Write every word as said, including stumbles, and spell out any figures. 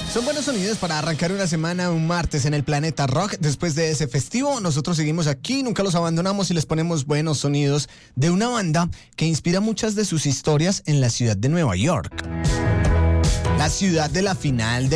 Son buenos sonidos para arrancar una semana, un martes en el Planeta Rock. Después de ese festivo, nosotros seguimos aquí, nunca los abandonamos y les ponemos buenos sonidos de una banda que inspira muchas de sus historias en la ciudad de Nueva York. La ciudad de la final de